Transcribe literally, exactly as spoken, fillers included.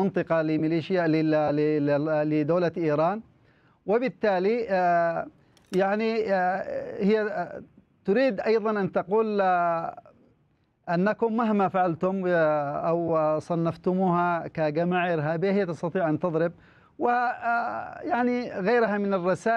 منطقة لميليشيا لدولة إيران، وبالتالي يعني هي تريد أيضا أن تقول أنكم مهما فعلتم أو صنفتموها كجماعة إرهابية هي تستطيع أن تضرب، ويعني غيرها من الرسائل